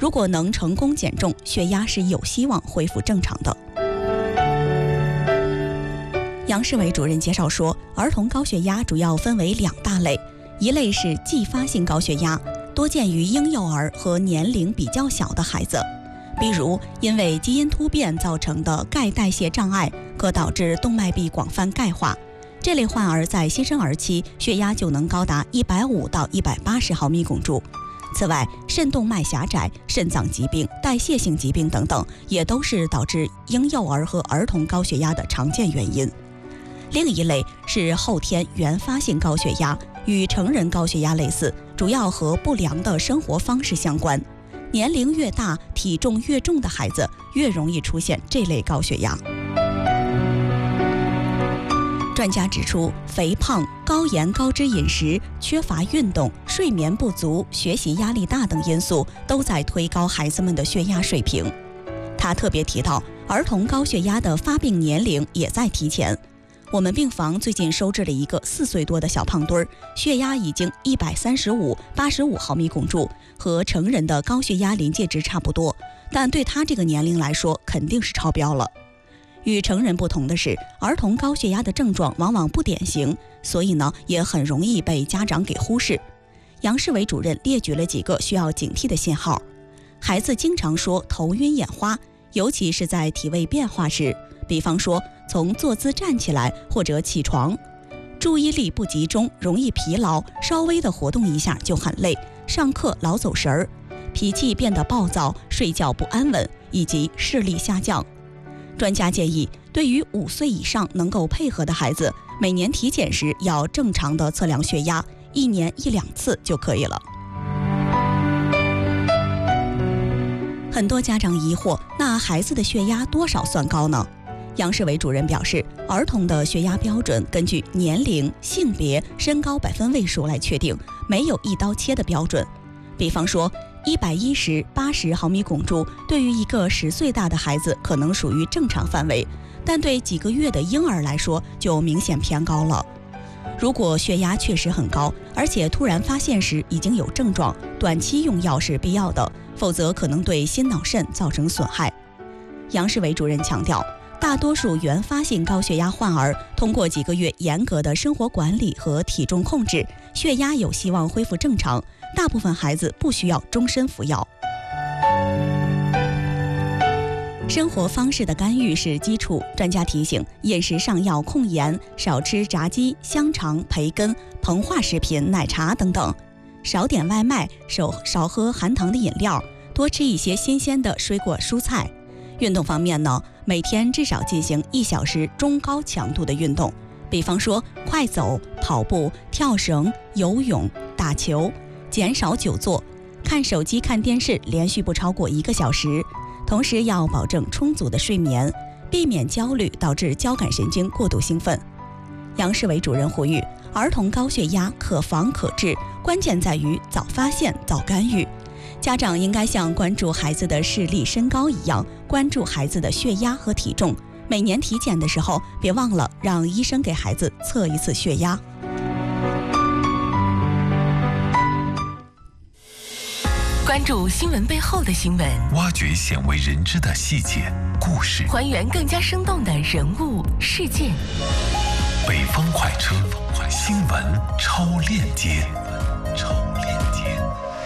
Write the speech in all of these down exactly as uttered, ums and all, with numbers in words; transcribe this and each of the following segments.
如果能成功减重，血压是有希望恢复正常的。杨世伟主任介绍说，儿童高血压主要分为两大类，一类是继发性高血压，多见于婴幼儿和年龄比较小的孩子，比如因为基因突变造成的钙代谢障碍，可导致动脉壁广泛钙化。这类患儿在新生儿期血压就能高达一百五到一百八十毫米汞柱。此外，肾动脉狭窄、肾脏疾病、代谢性疾病等等，也都是导致婴幼儿和儿童高血压的常见原因。另一类是后天原发性高血压，与成人高血压类似，主要和不良的生活方式相关。年龄越大、体重越重的孩子，越容易出现这类高血压。专家指出，肥胖、高盐高脂饮食、缺乏运动、睡眠不足、学习压力大等因素都在推高孩子们的血压水平。他特别提到，儿童高血压的发病年龄也在提前。我们病房最近收治了一个四岁多的小胖墩儿，血压已经一百三十五、八十五毫米汞柱，和成人的高血压临界值差不多，但对他这个年龄来说肯定是超标了。与成人不同的是，儿童高血压的症状往往不典型，所以呢也很容易被家长给忽视。杨世伟主任列举了几个需要警惕的信号：孩子经常说头晕眼花，尤其是在体位变化时，比方说从坐姿站起来或者起床，注意力不集中，容易疲劳，稍微的活动一下就很累，上课老走神儿，脾气变得暴躁，睡觉不安稳，以及视力下降。专家建议，对于五岁以上能够配合的孩子，每年体检时要正常的测量血压，一年一两次就可以了。很多家长疑惑，那孩子的血压多少算高呢？杨世伟主任表示，儿童的血压标准根据年龄、性别、身高百分位数来确定，没有一刀切的标准。比方说，一百一十、八十毫米汞柱对于一个十岁大的孩子可能属于正常范围，但对几个月的婴儿来说就明显偏高了。如果血压确实很高，而且突然发现时已经有症状，短期用药是必要的，否则可能对心脑肾造成损害。杨世伟主任强调，大多数原发性高血压患儿通过几个月严格的生活管理和体重控制，血压有希望恢复正常，大部分孩子不需要终身服药。生活方式的干预是基础，专家提醒，饮食上要控盐，少吃炸鸡、香肠、培根、膨化食品、奶茶等等，少点外卖，少少喝含糖的饮料，多吃一些新鲜的水果蔬菜。运动方面呢，每天至少进行一小时中高强度的运动，比方说快走、跑步、跳绳、游泳、打球，减少久坐，看手机、看电视连续不超过一个小时，同时要保证充足的睡眠，避免焦虑导致交感神经过度兴奋。杨世伟主任呼吁，儿童高血压可防可治，关键在于早发现、早干预。家长应该像关注孩子的视力、身高一样，关注孩子的血压和体重。每年体检的时候，别忘了让医生给孩子测一次血压。 关注新闻背后的新闻， 挖掘鲜为人知的细节故事， 还原更加生动的人物事件。 北方快车，新闻超链接。超链接。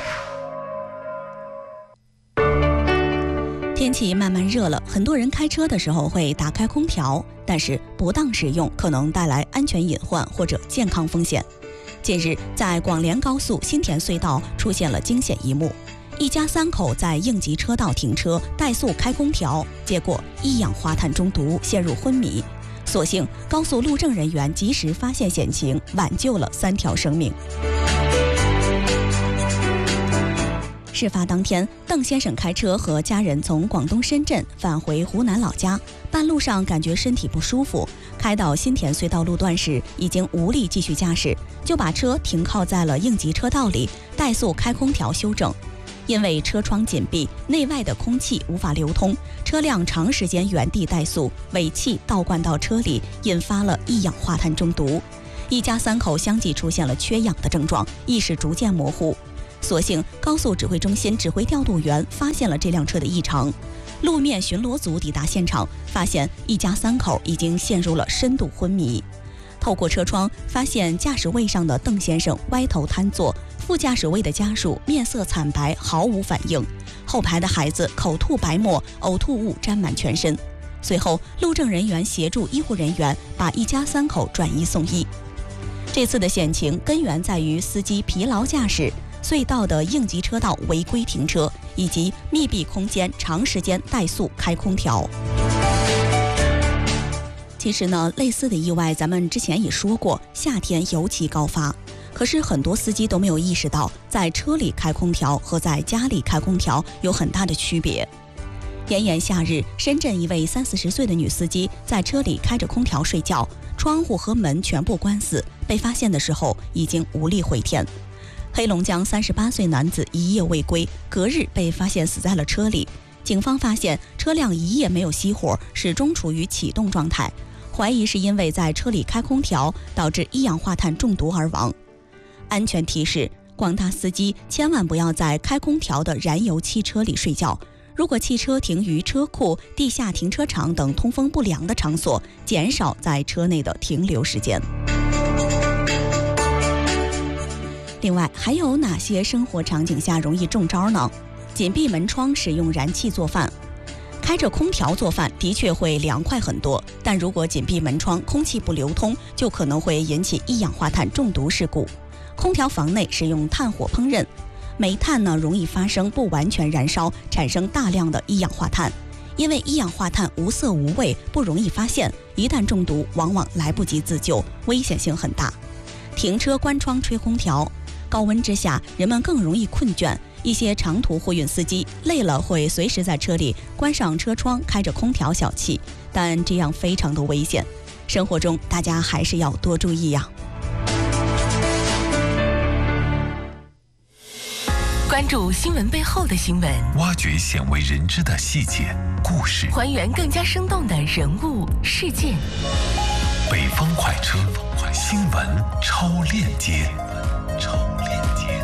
天气慢慢热了，很多人开车的时候会打开空调，但是不当使用可能带来安全隐患或者健康风险。近日，在广连高速新田隧道出现了惊险一幕，一家三口在应急车道停车，怠速开空调，结果一氧化碳中毒，陷入昏迷。所幸高速路政人员及时发现险情，挽救了三条生命。事发当天，邓先生开车和家人从广东深圳返回湖南老家，半路上感觉身体不舒服，开到新田隧道路段时已经无力继续驾驶，就把车停靠在了应急车道里，怠速开空调修正。因为车窗紧闭，内外的空气无法流通，车辆长时间原地怠速，尾气倒灌到车里，引发了一氧化碳中毒。一家三口相继出现了缺氧的症状，意识逐渐模糊。 所幸高速指挥中心指挥调度员发现了这辆车的异常。路面巡逻组抵达现场，发现一家三口已经陷入了深度昏迷。透过车窗发现驾驶位上的邓先生歪头瘫坐，副驾驶位的家属面色惨白，毫无反应。后排的孩子口吐白沫，呕吐物沾满全身。随后，路政人员协助医护人员把一家三口转移送医。这次的险情根源在于司机疲劳驾驶、隧道的应急车道违规停车，以及密闭空间长时间怠速开空调。其实呢，类似的意外咱们之前也说过，夏天尤其高发。可是很多司机都没有意识到，在车里开空调和在家里开空调有很大的区别。炎炎夏日，深圳一位三四十岁的女司机在车里开着空调睡觉，窗户和门全部关死，被发现的时候已经无力回天。黑龙江三十八岁男子一夜未归，隔日被发现死在了车里。警方发现车辆一夜没有熄火，始终处于启动状态，怀疑是因为在车里开空调导致一氧化碳中毒而亡。安全提示：广大司机千万不要在开空调的燃油汽车里睡觉。如果汽车停于车库、地下停车场等通风不良的场所，减少在车内的停留时间。另外，还有哪些生活场景下容易中招呢？紧闭门窗，使用燃气做饭。开着空调做饭的确会凉快很多，但如果紧闭门窗，空气不流通，就可能会引起一氧化碳中毒事故。空调房内使用炭火烹饪，煤炭呢容易发生不完全燃烧，产生大量的一氧化碳。因为一氧化碳无色无味，不容易发现，一旦中毒，往往来不及自救，危险性很大。停车关窗吹空调，高温之下，人们更容易困倦。一些长途货运司机累了会随时在车里关上车窗，开着空调小憩，但这样非常的危险。生活中大家还是要多注意呀。 关注新闻背后的新闻， 挖掘鲜为人知的细节故事， 还原更加生动的人物事件。 北方快车，新闻超链接。超链接。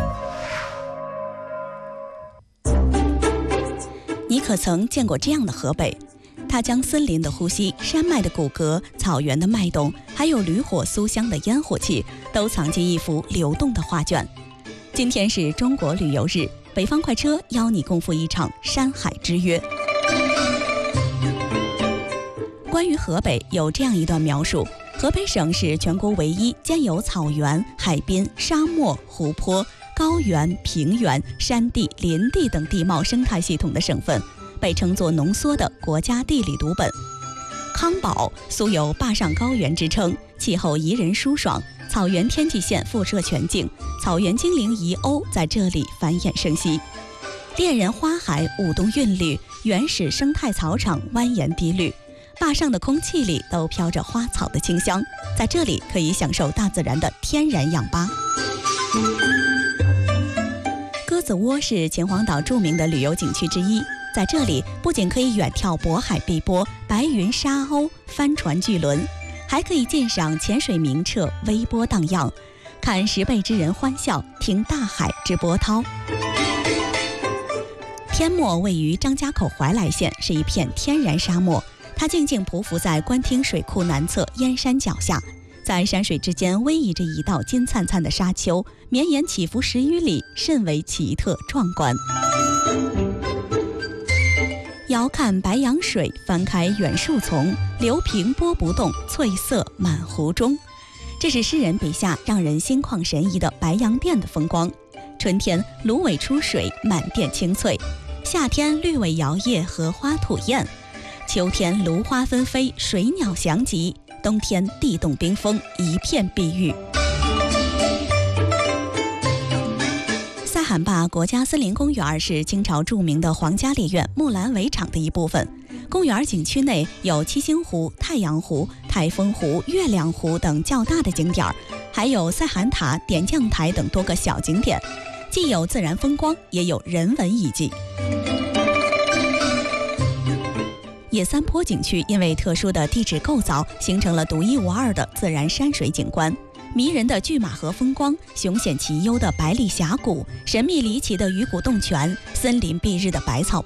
你可曾见过这样的河北？它将森林的呼吸、山脉的骨骼、草原的脉动，还有驴火酥香的烟火气，都藏进一幅流动的画卷。今天是中国旅游日，北方快车邀你共赴一场山海之约。关于河北有这样一段描述：河北省是全国唯一兼有草原、海滨、沙漠、湖泊、高原、平原、山地、林地等地貌生态系统的省份，被称作浓缩的国家地理读本。康保素有坝上高原之称，气候宜人舒爽，草原天际线辐射全境，草原精灵遗鸥在这里繁衍生息。恋人花海舞动韵律，原始生态草场蜿蜒低绿，坝上的空气里都飘着花草的清香，在这里可以享受大自然的天然氧吧。鸽子窝是秦皇岛著名的旅游景区之一，在这里不仅可以远眺渤海碧波、白云沙鸥、帆船巨轮，还可以鉴赏潜水明澈、微波荡漾，看十倍之人欢笑，听大海之波涛。天漠位于张家口怀来县，是一片天然沙漠，它静静匍匐在官厅水库南侧燕山脚下，在山水之间逶迤着一道金灿灿的沙丘，绵延起伏十余里，甚为奇特壮观。遥看白杨水，翻开远树丛，流平波不动，翠色满湖中。这是诗人笔下让人心旷神怡的白洋淀的风光。春天芦苇出水，满甸青翠；夏天绿苇摇曳，荷花吐艳；秋天芦花纷飞，水鸟翔集；冬天地冻冰封，一片碧玉。塞罕坝国家森林公园是清朝著名的皇家猎院木兰围场的一部分。公园景区内有七星湖、太阳湖、台风湖、月亮湖等较大的景点，还有塞罕塔、点将台等多个小景点，既有自然风光，也有人文遗迹。野三坡景区因为特殊的地质构造，形成了独一无二的自然山水景观。 迷人的拒马河风光，雄险奇幽的百里峡谷，神秘离奇的鱼骨洞泉，森林蔽日的百草